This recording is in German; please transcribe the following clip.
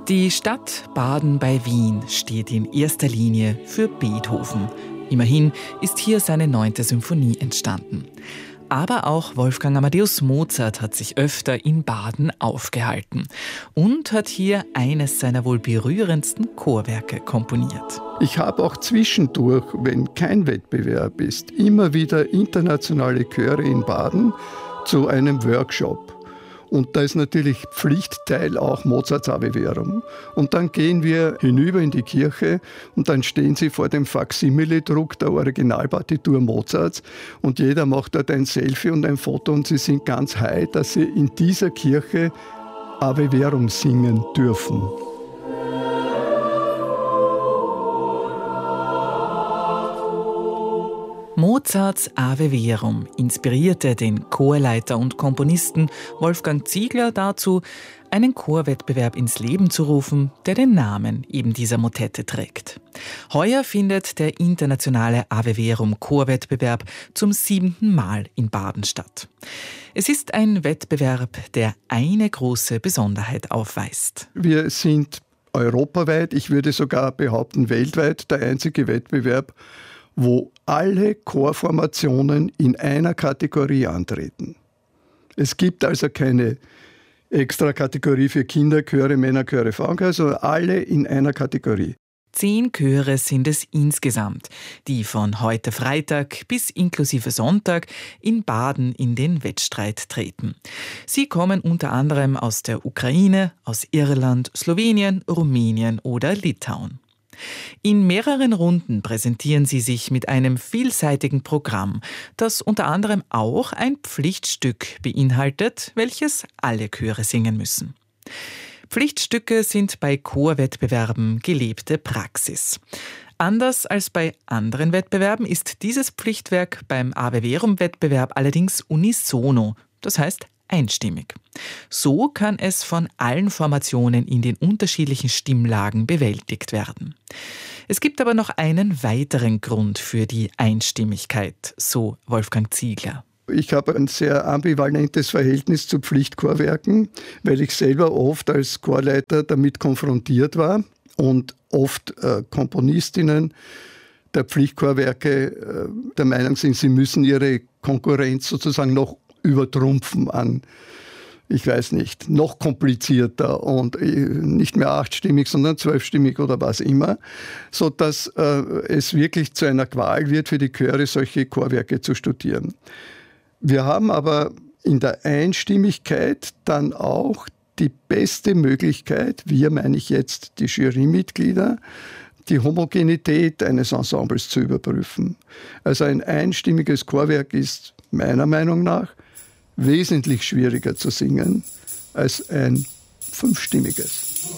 Die Stadt Baden bei Wien steht in erster Linie für Beethoven. Immerhin ist hier seine 9. Symphonie entstanden. Aber auch Wolfgang Amadeus Mozart hat sich öfter in Baden aufgehalten und hat hier eines seiner wohl berührendsten Chorwerke komponiert. Ich habe auch zwischendurch, wenn kein Wettbewerb ist, immer wieder internationale Chöre in Baden zu einem Workshop. Und da ist natürlich Pflichtteil auch Mozarts Ave Verum. Und dann gehen wir hinüber in die Kirche und dann stehen sie vor dem Faksimile-Druck der Originalpartitur Mozarts und jeder macht dort ein Selfie und ein Foto und sie sind ganz high, dass sie in dieser Kirche Ave Verum singen dürfen. Mozarts Ave Verum inspirierte den Chorleiter und Komponisten Wolfgang Ziegler dazu, einen Chorwettbewerb ins Leben zu rufen, der den Namen eben dieser Motette trägt. Heuer findet der internationale Ave Verum Chorwettbewerb zum 7. Mal in Baden statt. Es ist ein Wettbewerb, der eine große Besonderheit aufweist. Wir sind europaweit, ich würde sogar behaupten weltweit, der einzige Wettbewerb, wo alle Chorformationen in einer Kategorie antreten. Es gibt also keine extra Kategorie für Kinderchöre, Männerchöre, Frauenchöre, sondern alle in einer Kategorie. 10 Chöre sind es insgesamt, die von heute Freitag bis inklusive Sonntag in Baden in den Wettstreit treten. Sie kommen unter anderem aus der Ukraine, aus Irland, Slowenien, Rumänien oder Litauen. In mehreren Runden präsentieren sie sich mit einem vielseitigen Programm, das unter anderem auch ein Pflichtstück beinhaltet, welches alle Chöre singen müssen. Pflichtstücke sind bei Chorwettbewerben gelebte Praxis. Anders als bei anderen Wettbewerben ist dieses Pflichtwerk beim Ave Verum-Wettbewerb allerdings unisono, das heißt einstimmig. So kann es von allen Formationen in den unterschiedlichen Stimmlagen bewältigt werden. Es gibt aber noch einen weiteren Grund für die Einstimmigkeit, so Wolfgang Ziegler. Ich habe ein sehr ambivalentes Verhältnis zu Pflichtchorwerken, weil ich selber oft als Chorleiter damit konfrontiert war und oft Komponistinnen der Pflichtchorwerke der Meinung sind, sie müssen ihre Konkurrenz sozusagen noch übertrumpfen an, ich weiß nicht, noch komplizierter und nicht mehr 8-stimmig, sondern 12-stimmig oder was immer, sodass es wirklich zu einer Qual wird für die Chöre, solche Chorwerke zu studieren. Wir haben aber in der Einstimmigkeit dann auch die beste Möglichkeit, wir meine ich jetzt die Jurymitglieder, die Homogenität eines Ensembles zu überprüfen. Also ein einstimmiges Chorwerk ist meiner Meinung nach wesentlich schwieriger zu singen als ein 5-stimmiges.